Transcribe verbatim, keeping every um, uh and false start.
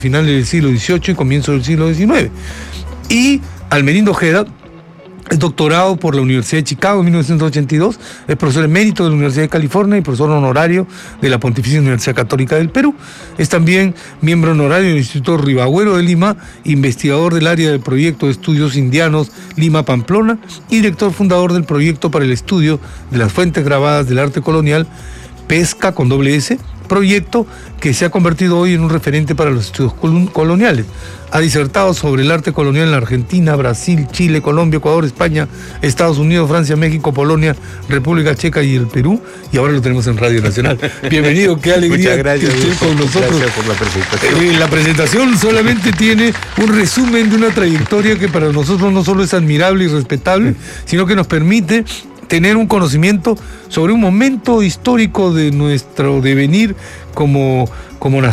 final del siglo dieciocho y comienzo del siglo diecinueve. Y Almerindo Ojeda es doctorado por la Universidad de Chicago en mil novecientos ochenta y dos, es profesor emérito de la Universidad de California y profesor honorario de la Pontificia Universidad Católica del Perú. Es también miembro honorario del Instituto Ribagüero de Lima, investigador del área del proyecto de estudios indianos Lima-Pamplona y director fundador del proyecto para el estudio de las fuentes grabadas del arte colonial, Pesca con doble S, proyecto que se ha convertido hoy en un referente para los estudios coloniales. Ha disertado sobre el arte colonial en la Argentina, Brasil, Chile, Colombia, Ecuador, España, Estados Unidos, Francia, México, Polonia, República Checa y el Perú, y ahora lo tenemos en Radio Nacional. Bienvenido, qué alegría. Muchas gracias, que esté con nosotros. Gracias por la presentación. Eh, la presentación solamente tiene un resumen de una trayectoria que para nosotros no solo es admirable y respetable, sino que nos permite tener un conocimiento sobre un momento histórico de nuestro devenir como, como nación.